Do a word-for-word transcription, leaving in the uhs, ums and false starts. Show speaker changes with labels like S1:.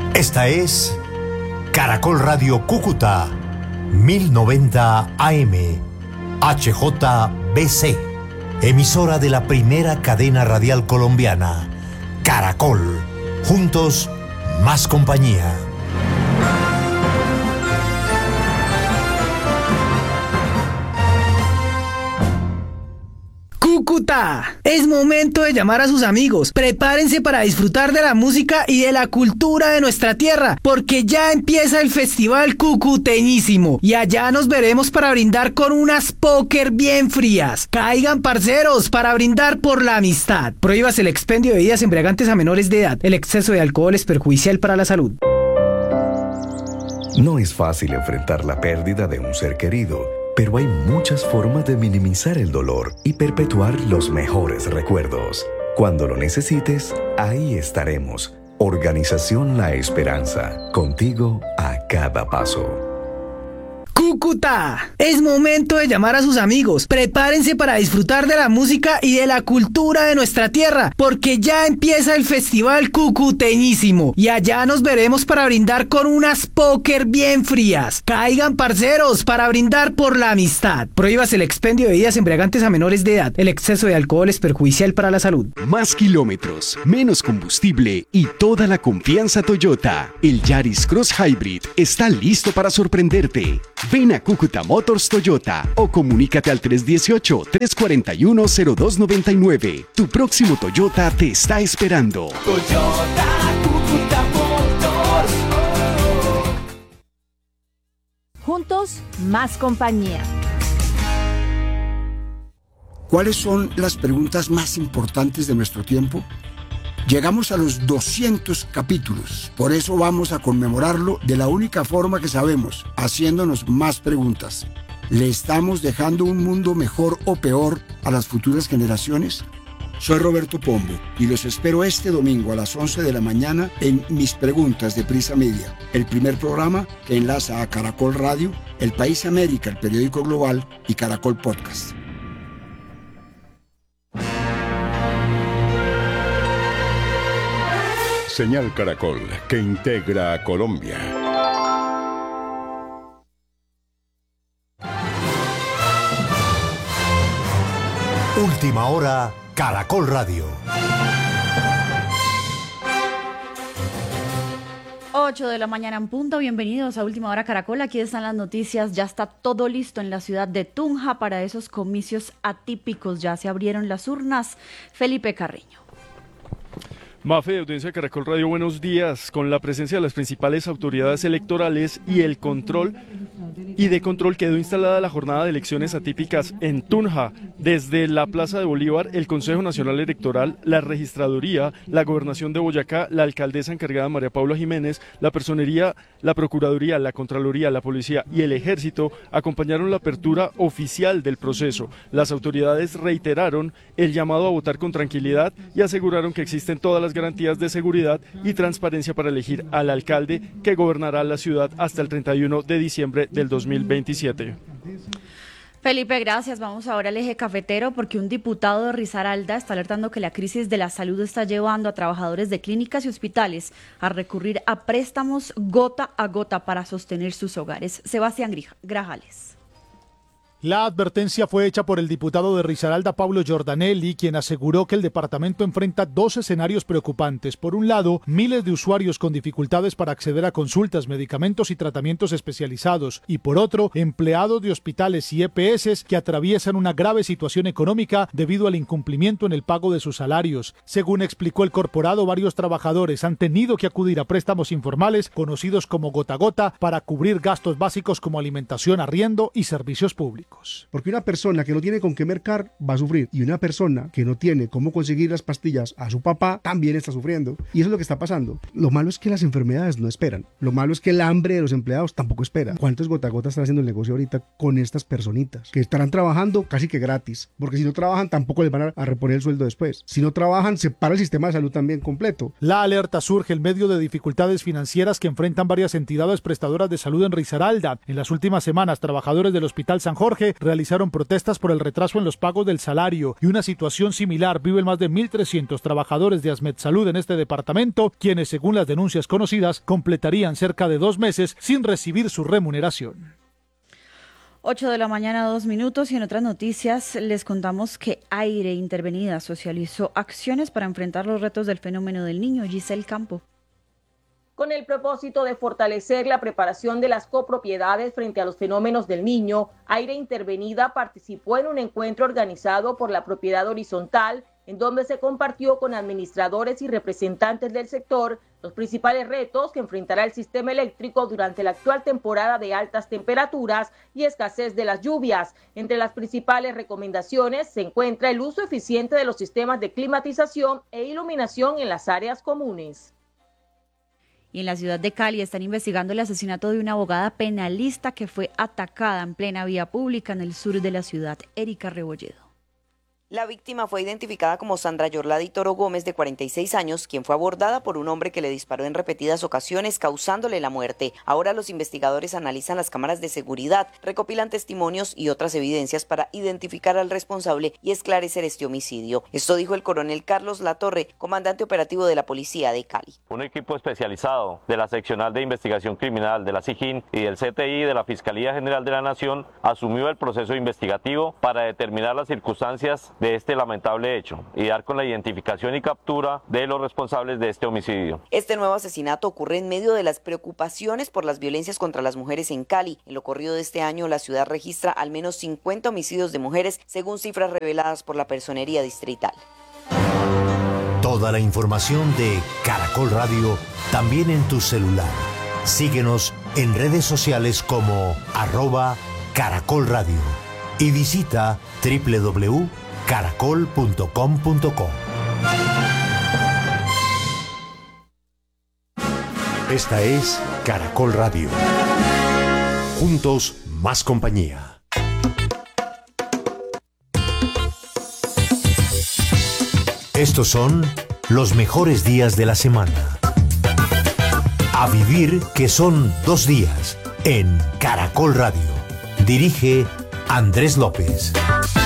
S1: Esta es Caracol Radio Cúcuta, mil noventa A M, H J B C, emisora de la primera cadena radial colombiana, Caracol. Juntos, más compañía.
S2: Cúcuta, es momento de llamar a sus amigos. Prepárense para disfrutar de la música y de la cultura de nuestra tierra, porque ya empieza el Festival Cucuteñísimo y allá nos veremos para brindar con unas póker bien frías. Caigan, parceros, para brindar por la amistad. Prohíbase el expendio de bebidas embriagantes a menores de edad. El exceso de alcohol es perjudicial para la salud.
S3: No es fácil enfrentar la pérdida de un ser querido, pero hay muchas formas de minimizar el dolor y perpetuar los mejores recuerdos. Cuando lo necesites, ahí estaremos. Organización La Esperanza, contigo a cada paso.
S2: Cúcuta, es momento de llamar a sus amigos. Prepárense para disfrutar de la música y de la cultura de nuestra tierra, porque ya empieza el Festival Cucuteñísimo y allá nos veremos para brindar con unas póker bien frías. Caigan, parceros, para brindar por la amistad. Prohíbase el expendio de bebidas embriagantes a menores de edad. El exceso de alcohol es perjudicial para la salud.
S4: Más kilómetros, menos combustible y toda la confianza Toyota. El Yaris Cross Hybrid está listo para sorprenderte. Ven a Cúcuta Motors Toyota o comunícate al tres uno ocho, tres cuatro uno, cero dos nueve nueve. Tu próximo Toyota te está esperando.
S5: Toyota Cúcuta Motors.
S6: Juntos, más compañía.
S7: ¿Cuáles son las preguntas más importantes de nuestro tiempo? Llegamos a los doscientos capítulos, por eso vamos a conmemorarlo de la única forma que sabemos, haciéndonos más preguntas. ¿Le estamos dejando un mundo mejor o peor a las futuras generaciones? Soy Roberto Pombo y los espero este domingo a las once de la mañana en Mis Preguntas de Prisa Media, el primer programa que enlaza a Caracol Radio, El País América, el periódico global y Caracol Podcast.
S8: Señal Caracol, que integra a Colombia.
S1: Última hora, Caracol Radio.
S9: ocho de la mañana en punto, bienvenidos a Última Hora Caracol, aquí están las noticias, ya está todo listo en la ciudad de Tunja para esos comicios atípicos, ya se abrieron las urnas. Felipe Carreño.
S10: Mafe, de audiencia de Caracol Radio, buenos días. Con la presencia de las principales autoridades electorales y el control y de control quedó instalada la jornada de elecciones atípicas en Tunja. Desde la Plaza de Bolívar, el Consejo Nacional Electoral, la Registraduría, la Gobernación de Boyacá, la alcaldesa encargada María Paula Jiménez, la Personería, la Procuraduría, la Contraloría, la Policía y el Ejército acompañaron la apertura oficial del proceso. Las autoridades reiteraron el llamado a votar con tranquilidad y aseguraron que existen todas las garantías de seguridad y transparencia para elegir al alcalde que gobernará la ciudad hasta el treinta y uno de diciembre del dos mil veintisiete.
S9: Felipe, gracias. Vamos ahora al eje cafetero porque un diputado de Risaralda está alertando que la crisis de la salud está llevando a trabajadores de clínicas y hospitales a recurrir a préstamos gota a gota para sostener sus hogares. Sebastián Grajales.
S11: La advertencia fue hecha por el diputado de Risaralda, Pablo Giordanelli, quien aseguró que el departamento enfrenta dos escenarios preocupantes. Por un lado, miles de usuarios con dificultades para acceder a consultas, medicamentos y tratamientos especializados. Y por otro, empleados de hospitales y E P S que atraviesan una grave situación económica debido al incumplimiento en el pago de sus salarios. Según explicó el corporado, varios trabajadores han tenido que acudir a préstamos informales, conocidos como gota a gota, para cubrir gastos básicos como alimentación, arriendo y servicios públicos.
S12: Porque una persona que no tiene con qué mercar va a sufrir, y una persona que no tiene cómo conseguir las pastillas a su papá también está sufriendo, y eso es lo que está pasando. Lo malo es que las enfermedades no esperan, lo malo es que el hambre de los empleados tampoco espera. ¿Cuántos gota a gota están haciendo el negocio ahorita con estas personitas que estarán trabajando casi que gratis? Porque si no trabajan tampoco les van a, a reponer el sueldo después. Si no trabajan se para el sistema de salud también completo.
S11: La alerta surge en medio de dificultades financieras que enfrentan varias entidades prestadoras de salud en Risaralda. En las últimas semanas, trabajadores del Hospital San Jorge Jorge realizaron protestas por el retraso en los pagos del salario, y una situación similar viven más de mil trescientos trabajadores de Asmed Salud en este departamento, quienes, según las denuncias conocidas, completarían cerca de dos meses sin recibir su remuneración.
S9: ocho de la mañana, dos minutos, y en otras noticias les contamos que Aire Intervenida socializó acciones para enfrentar los retos del fenómeno del niño. Giselle Campo.
S13: Con el propósito de fortalecer la preparación de las copropiedades frente a los fenómenos del niño, Aire Intervenida participó en un encuentro organizado por la Propiedad Horizontal, en donde se compartió con administradores y representantes del sector los principales retos que enfrentará el sistema eléctrico durante la actual temporada de altas temperaturas y escasez de las lluvias. Entre las principales recomendaciones se encuentra el uso eficiente de los sistemas de climatización e iluminación en las áreas comunes.
S9: Y en la ciudad de Cali están investigando el asesinato de una abogada penalista que fue atacada en plena vía pública en el sur de la ciudad. Erika Rebolledo.
S14: La víctima fue identificada como Sandra Yorladi Toro Gómez, de cuarenta y seis años, quien fue abordada por un hombre que le disparó en repetidas ocasiones, causándole la muerte. Ahora los investigadores analizan las cámaras de seguridad, recopilan testimonios y otras evidencias para identificar al responsable y esclarecer este homicidio. Esto dijo el coronel Carlos Latorre, comandante operativo de la policía de Cali.
S15: Un equipo especializado de la Seccional de Investigación Criminal de la SIJIN y del C T I de la Fiscalía General de la Nación asumió el proceso investigativo para determinar las circunstancias de este lamentable hecho y dar con la identificación y captura de los responsables de este homicidio.
S14: Este nuevo asesinato ocurre en medio de las preocupaciones por las violencias contra las mujeres en Cali. En lo corrido de este año, la ciudad registra al menos cincuenta homicidios de mujeres, según cifras reveladas por la Personería Distrital.
S1: Toda la información de Caracol Radio también en tu celular. Síguenos en redes sociales como arroba Caracol Radio y visita doble u doble u doble u punto caracol punto com punto co. Esta es Caracol Radio. Juntos, más compañía. Estos son los mejores días de la semana. A vivir, que son dos días, en Caracol Radio. Dirige Andrés López.